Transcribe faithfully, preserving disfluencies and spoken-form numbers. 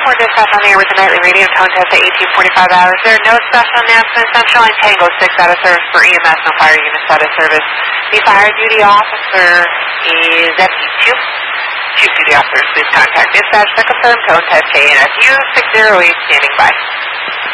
four dispatch on the air with the nightly radio tone test at eighteen forty-five hours. There are no special announcements. I'm showing Tango six out of service for E M S, no fire units out of service. The fire duty officer is F U two. Chief duty officers, please contact dispatch to confirm tone test K N F U six zero eight standing by.